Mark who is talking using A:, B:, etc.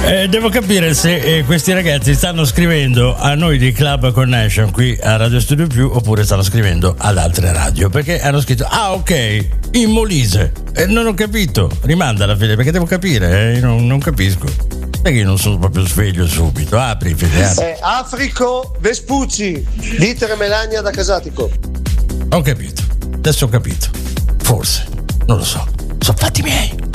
A: Devo capire se questi ragazzi stanno scrivendo a noi di Club Connection qui a Radio Studio Più oppure stanno scrivendo ad altre radio, perché hanno scritto ok, in Molise, non ho capito, rimanda alla fine perché devo capire, non capisco, perché io non sono proprio sveglio subito. Apri fine, apri.
B: Africo Vespucci, Dieter Melania da Casatico.
A: Ho capito, adesso ho capito, forse, non lo so, sono fatti miei.